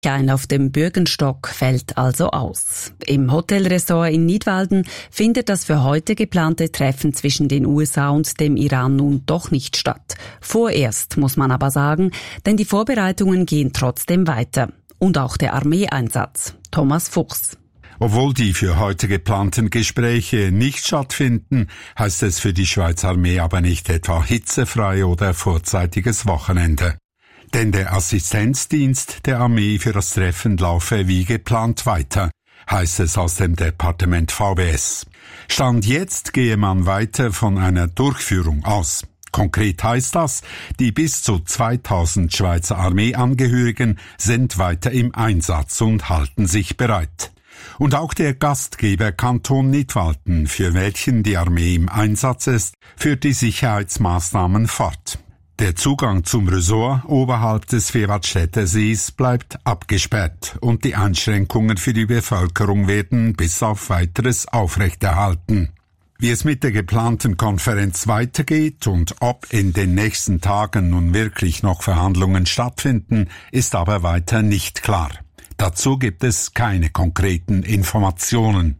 Ein auf dem Bürgenstock fällt also aus. Im Hotelressort in Nidwalden findet das für heute geplante Treffen zwischen den USA und dem Iran nun doch nicht statt. Vorerst, muss man aber sagen, denn die Vorbereitungen gehen trotzdem weiter. Und auch der Armeeeinsatz. Thomas Fuchs. Obwohl die für heute geplanten Gespräche nicht stattfinden, heißt es für die Schweizer Armee aber nicht etwa hitzefrei oder vorzeitiges Wochenende. Denn der Assistenzdienst der Armee für das Treffen laufe wie geplant weiter, heißt es aus dem Departement VBS. Stand jetzt gehe man weiter von einer Durchführung aus. Konkret heißt das, die bis zu 2000 Schweizer Armeeangehörigen sind weiter im Einsatz und halten sich bereit. Und auch der Gastgeber Kanton Nidwalden, für welchen die Armee im Einsatz ist, führt die Sicherheitsmaßnahmen fort. Der Zugang zum Resort oberhalb des Vierwaldstätter Sees bleibt abgesperrt und die Einschränkungen für die Bevölkerung werden bis auf Weiteres aufrechterhalten. Wie es mit der geplanten Konferenz weitergeht und ob in den nächsten Tagen nun wirklich noch Verhandlungen stattfinden, ist aber weiter nicht klar. Dazu gibt es keine konkreten Informationen.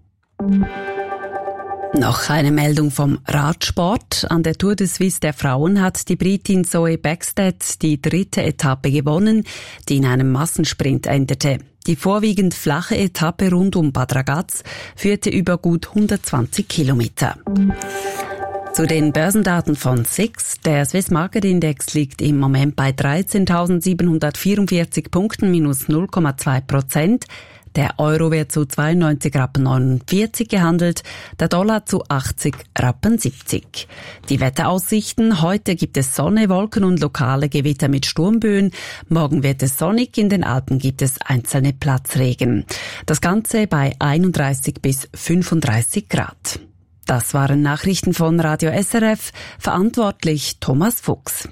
Noch eine Meldung vom Radsport. An der Tour de Suisse der Frauen hat die Britin Zoe Bäckstedt die 3. Etappe gewonnen, die in einem Massensprint endete. Die vorwiegend flache Etappe rund um Bad Ragaz führte über gut 120 Kilometer. Zu den Börsendaten von SIX. Der Swiss Market Index liegt im Moment bei 13.744 Punkten, minus 0,2%. Der Euro wird zu 92,49 Rappen gehandelt, der Dollar zu 80,70 Rappen. Die Wetteraussichten: Heute gibt es Sonne, Wolken und lokale Gewitter mit Sturmböen. Morgen wird es sonnig, in den Alpen gibt es einzelne Platzregen. Das Ganze bei 31 bis 35 Grad. Das waren Nachrichten von Radio SRF, verantwortlich Thomas Fuchs.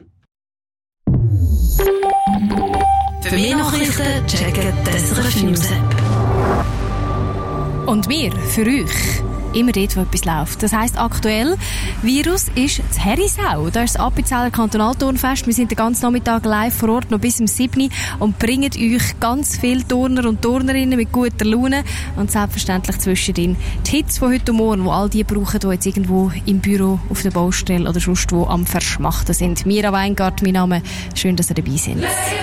Für mehr Nachrichten checken die SRF News App. Und wir, für euch, immer dort, wo etwas läuft. Das heisst, aktuell, Virus ist das Herisau. Da ist das Appenzeller Kantonalturnfest. Wir sind den ganzen Nachmittag live vor Ort, noch bis zum 7. und bringen euch ganz viele Turner und Turnerinnen mit guter Laune. Und selbstverständlich zwischendrin die Hits von heute Morgen, die all die brauchen, die jetzt irgendwo im Büro, auf der Baustelle oder sonst wo am Verschmachten sind. Mira Weingart, mein Name. Schön, dass ihr dabei sind.